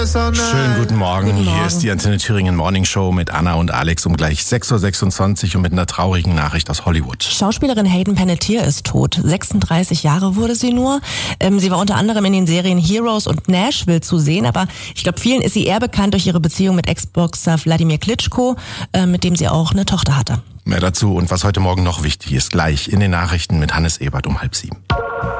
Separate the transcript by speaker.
Speaker 1: Schönen guten Morgen. Hier ist die Antenne Thüringen Morning Show mit Anna und Alex um gleich 6.26 Uhr und mit einer traurigen Nachricht aus Hollywood.
Speaker 2: Schauspielerin Hayden Panettiere ist tot. 36 Jahre wurde sie nur. Sie war unter anderem in den Serien Heroes und Nashville zu sehen, aber ich glaube, vielen ist sie eher bekannt durch ihre Beziehung mit Ex-Boxer Wladimir Klitschko, mit dem sie auch eine Tochter hatte.
Speaker 1: Mehr dazu und was heute Morgen noch wichtig ist, gleich in den Nachrichten mit Hannes Ebert um 6:30.